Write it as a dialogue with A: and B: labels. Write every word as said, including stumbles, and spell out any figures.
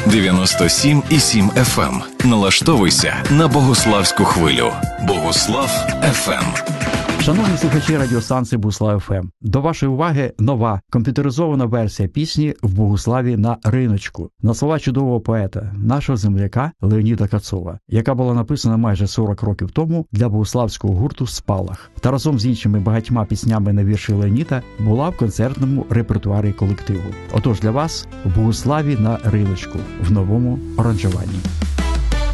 A: дев'яносто сім і сім еф ем. Налаштовуйся на Богуславську хвилю. Богуслав еф ем.
B: Шановні слухачі радіостанції Богуслав еф ем, до вашої уваги нова комп'ютеризована версія пісні «В Богуславі на риночку» на слова чудового поета, нашого земляка Леоніда Кацова, яка була написана майже сорок років тому для богуславського гурту «Спалах» та разом з іншими багатьма піснями на вірші Леоніда була в концертному репертуарі колективу. Отож для вас «В Богуславі на риночку» в новому аранжуванні.